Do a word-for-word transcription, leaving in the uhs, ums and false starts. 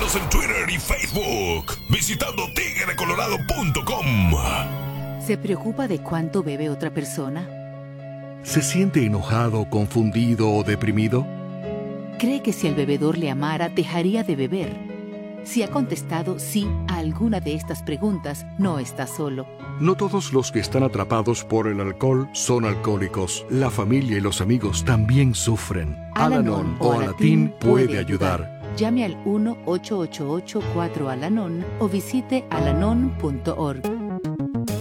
Síguenos en Twitter y Facebook visitando tigre colorado punto com. ¿Se preocupa de cuánto bebe otra persona? ¿Se siente enojado, confundido o deprimido? ¿Cree que si el bebedor le amara, dejaría de beber? Si ha contestado sí a alguna de estas preguntas, no está solo. No todos los que están atrapados por el alcohol son alcohólicos. La familia y los amigos también sufren. Al-Anon o Alatín puede ayudar. Llame al uno ocho ocho ocho cuatro Al-Anon o visite alanon punto org.